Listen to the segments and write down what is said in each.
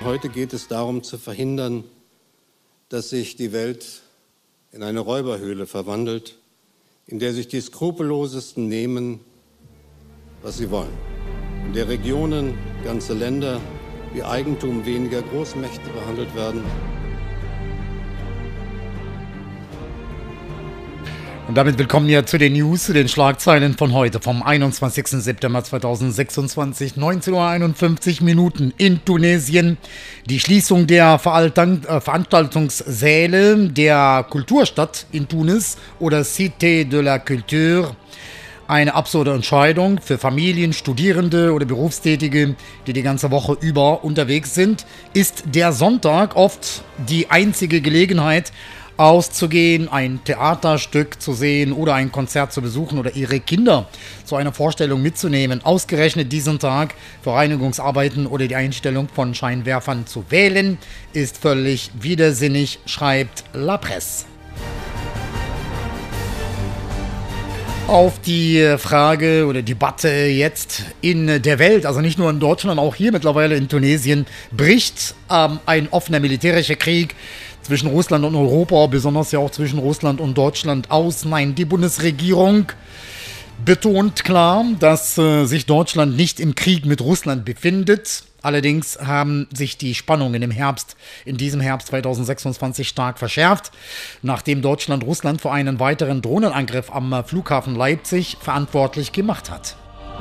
Heute geht es darum zu verhindern, dass sich die Welt in eine Räuberhöhle verwandelt, in der sich die Skrupellosesten nehmen, was sie wollen, in der Regionen, ganze Länder wie Eigentum weniger Großmächte behandelt werden. Und damit willkommen hier zu den News, zu den Schlagzeilen von heute, vom 21. September 2026, 19:51 Uhr in Tunesien. Die Schließung der Veranstaltungssäle der Kulturstadt in Tunis oder Cité de la Culture. Eine absurde Entscheidung für Familien, Studierende oder Berufstätige, die die ganze Woche über unterwegs sind. Ist der Sonntag oft die einzige Gelegenheit, auszugehen, ein Theaterstück zu sehen oder ein Konzert zu besuchen oder ihre Kinder zu einer Vorstellung mitzunehmen. Ausgerechnet diesen Tag für Reinigungsarbeiten oder die Einstellung von Scheinwerfern zu wählen, ist völlig widersinnig, schreibt La Presse. Auf die Frage oder Debatte jetzt in der Welt, also nicht nur in Deutschland, auch hier mittlerweile in Tunesien, bricht ein offener militärischer Krieg zwischen Russland und Europa, besonders ja auch zwischen Russland und Deutschland aus. Nein, die Bundesregierung betont klar, dass sich Deutschland nicht im Krieg mit Russland befindet. Allerdings haben sich die Spannungen in diesem Herbst 2026 stark verschärft, nachdem Deutschland Russland für einen weiteren Drohnenangriff am Flughafen Leipzig verantwortlich gemacht hat.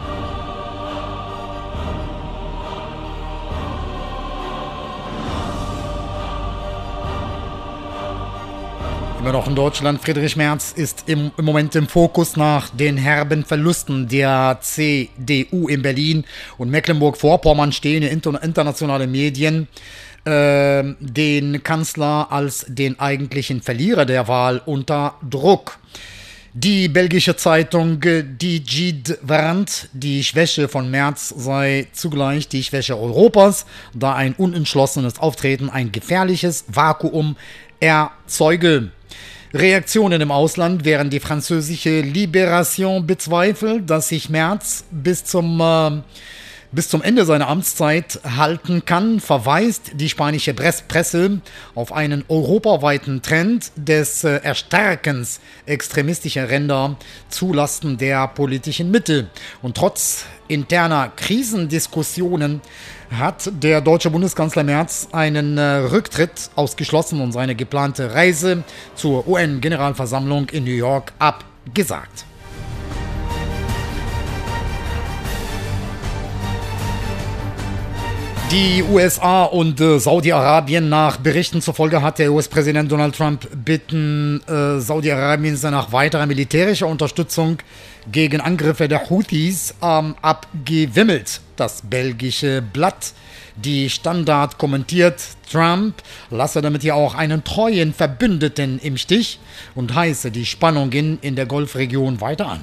Immer noch in Deutschland. Friedrich Merz ist im Moment im Fokus nach den herben Verlusten der CDU in Berlin und Mecklenburg-Vorpommern stehen internationale Medien den Kanzler als den eigentlichen Verlierer der Wahl unter Druck. Die belgische Zeitung Die Gide warnt, die Schwäche von Merz sei zugleich die Schwäche Europas, da ein unentschlossenes Auftreten ein gefährliches Vakuum erzeuge. Reaktionen im Ausland, während die französische Libération bezweifelt, dass sich Merz bis zum Ende seiner Amtszeit halten kann, verweist die spanische Presse auf einen europaweiten Trend des Erstärkens extremistischer Ränder zulasten der politischen Mitte. Und trotz interner Krisendiskussionen hat der deutsche Bundeskanzler Merz einen Rücktritt ausgeschlossen und seine geplante Reise zur UN-Generalversammlung in New York abgesagt. Die USA und Saudi-Arabien, nach Berichten zufolge hat der US-Präsident Donald Trump bitten Saudi-Arabiens nach weiterer militärischer Unterstützung gegen Angriffe der Houthis abgewimmelt. Das belgische Blatt Die Standard kommentiert, Trump lasse damit ja auch einen treuen Verbündeten im Stich und heiße die Spannungen in der Golfregion weiter an.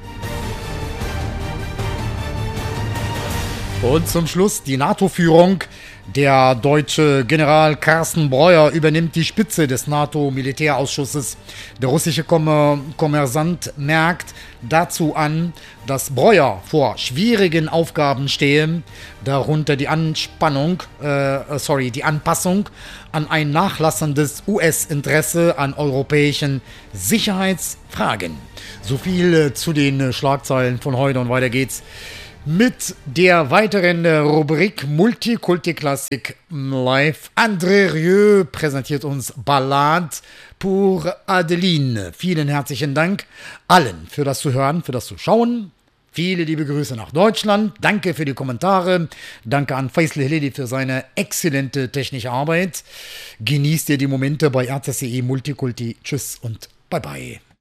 Und zum Schluss die NATO-Führung. Der deutsche General Carsten Breuer übernimmt die Spitze des NATO-Militärausschusses. Der russische Kommersant merkt dazu an, dass Breuer vor schwierigen Aufgaben stehe, darunter die Anpassung an ein nachlassendes US-Interesse an europäischen Sicherheitsfragen. So viel zu den Schlagzeilen von heute und weiter geht's mit der weiteren Rubrik Multikulti-Klassik live. André Rieu präsentiert uns Ballade pour Adeline. Vielen herzlichen Dank allen für das Zuhören, für das Zuschauen. Viele liebe Grüße nach Deutschland. Danke für die Kommentare. Danke an Faisal Heledi für seine exzellente technische Arbeit. Genießt ihr die Momente bei RCCE Multikulti. Tschüss und bye bye.